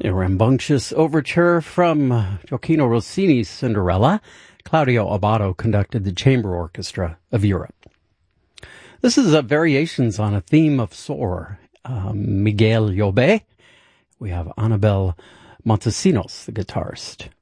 A rambunctious overture from Gioacchino Rossini's Cinderella. Claudio Abbado conducted the Chamber Orchestra of Europe. This is variations on a theme of Soar. Miguel Llobet. We have Anabel Montesinos, the guitarist.